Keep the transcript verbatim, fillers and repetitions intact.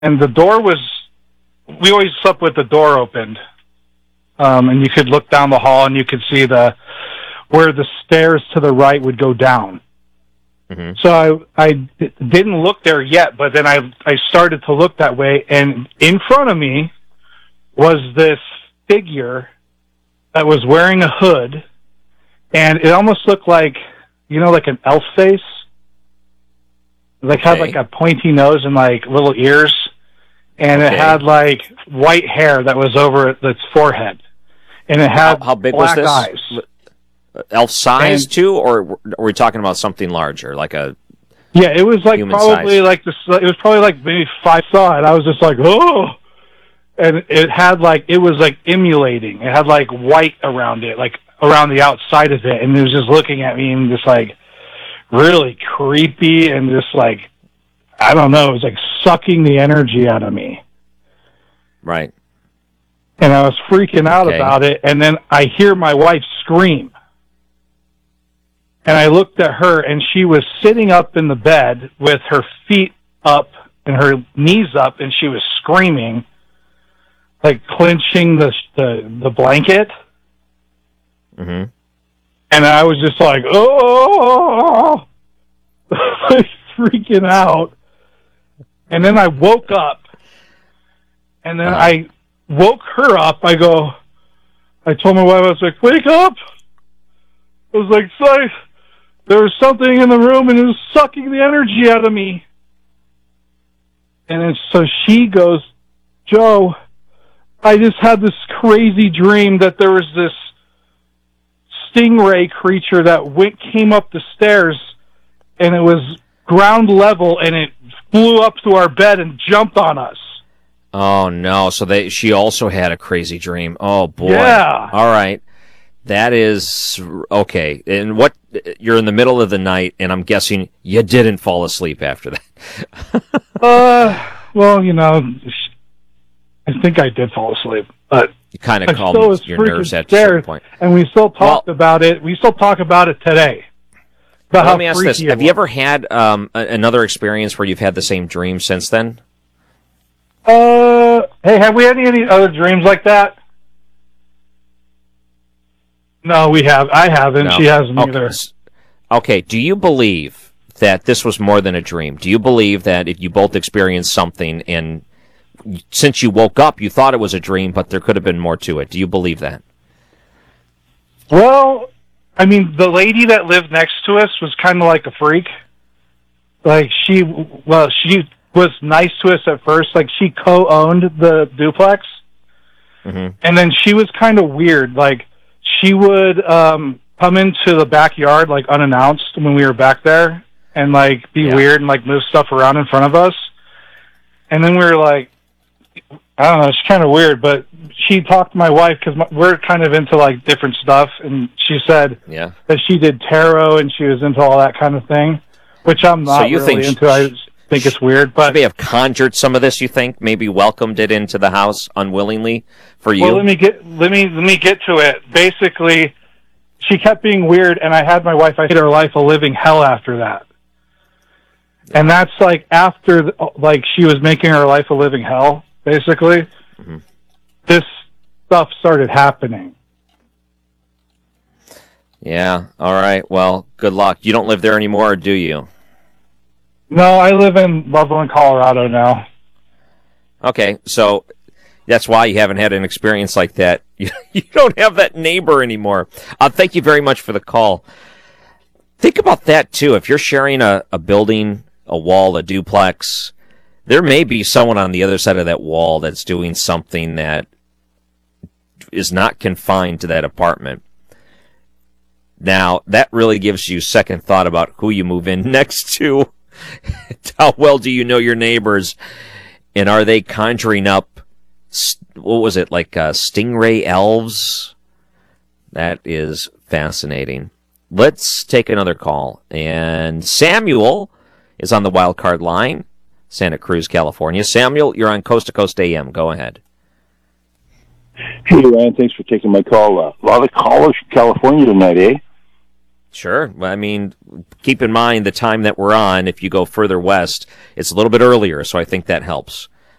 and the door was, we always slept with the door opened. Um, and you could look down the hall and you could see the, where the stairs to the right would go down. Mm-hmm. So I, I d- didn't look there yet, but then I, I started to look that way, and in front of me was this figure that was wearing a hood, and it almost looked like, you know, like an elf face. Like okay. had like a pointy nose and like little ears, and okay. it had like white hair that was over its forehead, and it had how, how big black was this? eyes. Elf size and, too, or are we talking about something larger, like a? Yeah, it was like probably size. like this. It was probably like maybe five saw it. I was just like, oh, and it had like it was like emulating. It had like white around it, like around the outside of it, and it was just looking at me and just like really creepy and just like I don't know. It was like sucking the energy out of me. Right. And I was freaking out okay. about it, and then I hear my wife scream. And I looked at her, and she was sitting up in the bed with her feet up and her knees up, and she was screaming, like clenching the the, the blanket. Mm-hmm. And I was just like, oh, freaking out. And then I woke up, and then uh-huh. I woke her up. I go, I told my wife, I was like, wake up. I was like, sorry. There was something in the room, and it was sucking the energy out of me. And then, so she goes, Joe, I just had this crazy dream that there was this stingray creature that went came up the stairs, and it was ground level, and it flew up to our bed and jumped on us. Oh, no. So they she also had a crazy dream. Oh, boy. Yeah. All right. That is okay. And what you're in the middle of the night, and I'm guessing you didn't fall asleep after that. uh, well, you know, I think I did fall asleep, but you kind of calmed your nerves at a certain point. And we still talked well, about it. We still talk about it today. Well, let me ask this: have you ever had um, a- another experience where you've had the same dream since then? Uh, hey, have we had any, any other dreams like that? No, we have. I haven't. No. She hasn't okay. either. Okay. Do you believe that this was more than a dream? Do you believe that if you both experienced something and since you woke up, you thought it was a dream, but there could have been more to it? Do you believe that? Well, I mean, the lady that lived next to us was kind of like a freak. Like, she, well, she was nice to us at first. Like, she co-owned the duplex. Mm-hmm. And then she was kind of weird. Like, she would um, come into the backyard, like, unannounced when we were back there and, like, be yeah. weird and, like, move stuff around in front of us. And then we were like, I don't know, it's kind of weird, but she talked to my wife because we're kind of into, like, different stuff, and she said yeah. that she did tarot and she was into all that kind of thing, which I'm not so you really think into. I just think it's weird. But she may have conjured some of this, you think? Maybe welcomed it into the house unwillingly for you? Well, let me get, let me, let me get to it. Basically, she kept being weird, and I had my wife, I made her life a living hell after that. And that's, like, after, like, she was making her life a living hell, basically. Mm-hmm. This stuff started happening. Yeah, all right. Well, good luck. You don't live there anymore, do you? No, I live in Loveland, Colorado now. Okay, so that's why you haven't had an experience like that. You, you don't have that neighbor anymore. Uh, thank you very much for the call. Think about that, too. If you're sharing a, a building, a wall, a duplex, there may be someone on the other side of that wall that's doing something that is not confined to that apartment. Now, that really gives you second thought about who you move in next to. How well do you know your neighbors? And are they conjuring up, what was it, like uh, stingray elves? That is fascinating. Let's take another call. And Samuel is on the wild card line, Santa Cruz, California. Samuel, you're on Coast to Coast A M. Go ahead. Hey, Ryan, thanks for taking my call. Uh, a lot of callers from California tonight, eh? Sure. I mean, keep in mind the time that we're on. If you go further west, it's a little bit earlier, so I think that helps.